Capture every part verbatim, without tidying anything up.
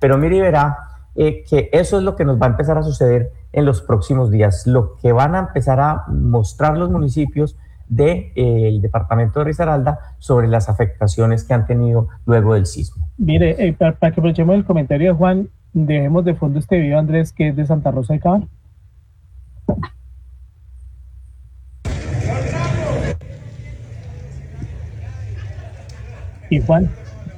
Pero mire y verá eh, que eso es lo que nos va a empezar a suceder en los próximos días, lo que van a empezar a mostrar los municipios del de, eh, departamento de Risaralda sobre las afectaciones que han tenido luego del sismo. Mire, eh, para, para que aprovechemos el comentario de Juan, dejemos de fondo este video, Andrés, que es de Santa Rosa de Cabal. Y Juan.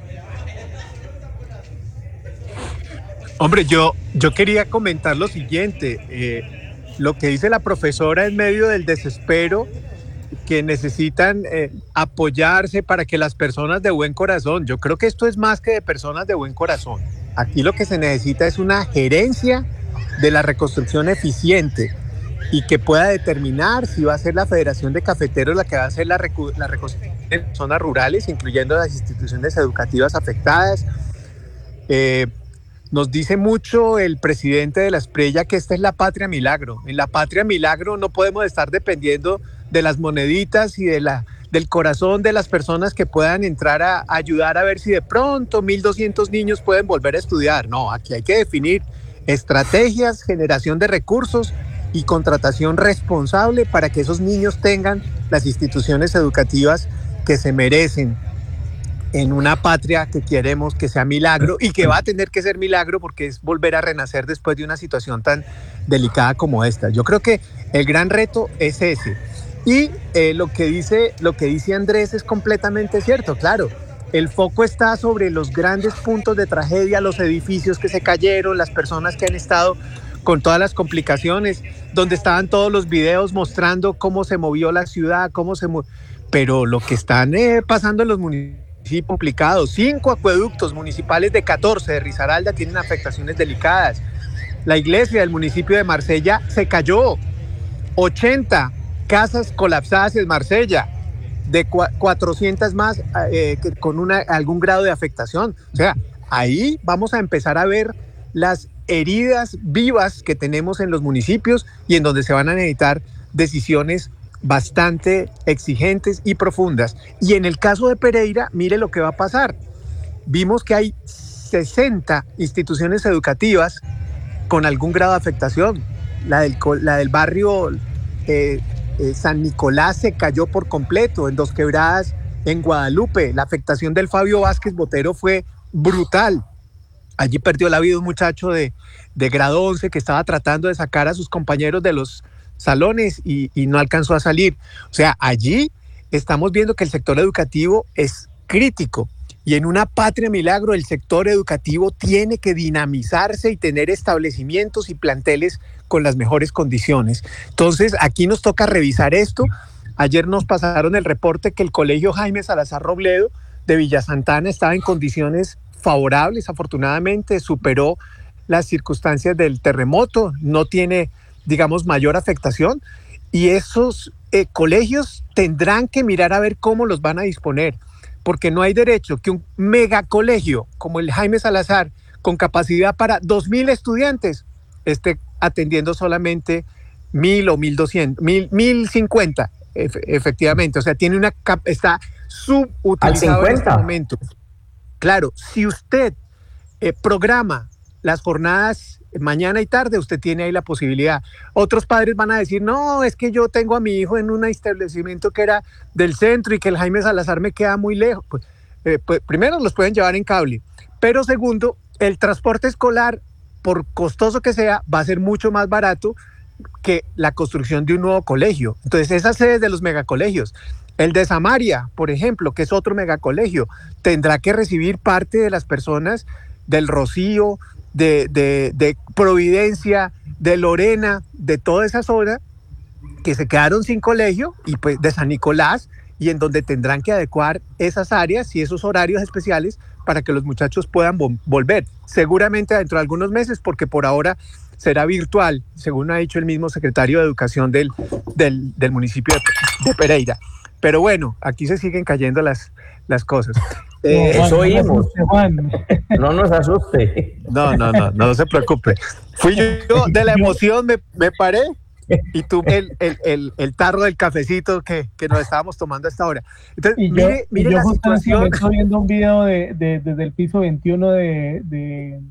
Hombre, yo, yo quería comentar lo siguiente, eh, lo que dice la profesora en medio del desespero, que necesitan eh, apoyarse para que las personas de buen corazón, yo creo que esto es más que de personas de buen corazón, aquí lo que se necesita es una gerencia de la reconstrucción eficiente y que pueda determinar si va a ser la Federación de Cafeteros la que va a hacer la, recu- la reconstrucción en zonas rurales, incluyendo las instituciones educativas afectadas. Eh, Nos dice mucho el presidente de la Esprella que esta es la patria milagro. En la patria milagro no podemos estar dependiendo de las moneditas y de la, del corazón de las personas que puedan entrar a, a ayudar a ver si de pronto mil doscientos niños pueden volver a estudiar. No, aquí hay que definir estrategias, generación de recursos y contratación responsable para que esos niños tengan las instituciones educativas que se merecen en una patria que queremos que sea milagro y que va a tener que ser milagro porque es volver a renacer después de una situación tan delicada como esta. Yo creo que el gran reto es ese. Y eh, lo que dice, lo que dice Andrés es completamente cierto, claro. El foco está sobre los grandes puntos de tragedia, los edificios que se cayeron, las personas que han estado con todas las complicaciones, donde estaban todos los videos mostrando cómo se movió la ciudad, cómo se movió. Pero lo que están eh, pasando en los municipios, sí, complicado. Cinco acueductos municipales de catorce de Risaralda tienen afectaciones delicadas. La iglesia del municipio de Marsella se cayó. ochenta casas colapsadas en Marsella, de cuatrocientas más eh, con una, algún grado de afectación. O sea, ahí vamos a empezar a ver las heridas vivas que tenemos en los municipios y en donde se van a necesitar decisiones bastante exigentes y profundas. Y en el caso de Pereira, mire lo que va a pasar. Vimos que hay sesenta instituciones educativas con algún grado de afectación. La del, la del barrio eh, eh, San Nicolás se cayó por completo, en Dos Quebradas, en Guadalupe. La afectación del Fabio Vázquez Botero fue brutal. Allí perdió la vida un muchacho de, de grado once que estaba tratando de sacar a sus compañeros de los salones y, y no alcanzó a salir. O sea, allí estamos viendo que el sector educativo es crítico y en una patria milagro el sector educativo tiene que dinamizarse y tener establecimientos y planteles con las mejores condiciones. Entonces, aquí nos toca revisar esto. Ayer nos pasaron el reporte que el Colegio Jaime Salazar Robledo de Villa Santana estaba en condiciones favorables, afortunadamente superó las circunstancias del terremoto, no tiene, digamos, mayor afectación, y esos eh, colegios tendrán que mirar a ver cómo los van a disponer, porque no hay derecho que un megacolegio como el Jaime Salazar, con capacidad para dos mil estudiantes, esté atendiendo solamente mil o mil doscientos, mil, mil cincuenta, efectivamente, o sea, tiene una está subutilizado en este momento. Claro, si usted eh, programa las jornadas mañana y tarde, usted tiene ahí la posibilidad. Otros padres van a decir, no, es que yo tengo a mi hijo en un establecimiento que era del centro y que el Jaime Salazar me queda muy lejos. Pues, eh, pues primero los pueden llevar en cable, pero segundo, el transporte escolar, por costoso que sea, va a ser mucho más barato que la construcción de un nuevo colegio. Entonces, esas sedes de los megacolegios, el de Samaria, por ejemplo, que es otro megacolegio, tendrá que recibir parte de las personas del Rocío, de, de, de Providencia, de Lorena, de toda esa zona que se quedaron sin colegio, y pues de San Nicolás, y en donde tendrán que adecuar esas áreas y esos horarios especiales para que los muchachos puedan volver. Seguramente dentro de algunos meses, porque por ahora será virtual, según ha dicho el mismo secretario de Educación del, del, del municipio de, de Pereira. Pero bueno, aquí se siguen cayendo las, las cosas. Eh, no, eso oímos. No nos asuste. No, no, no, no se preocupe. Fui yo de la emoción, me, me paré y tuve el, el, el, el tarro del cafecito que, que nos estábamos tomando a esta hora. Entonces, y yo, mire, mire y yo la situación. Estoy viendo un video de, de, desde el piso veintiuno de, de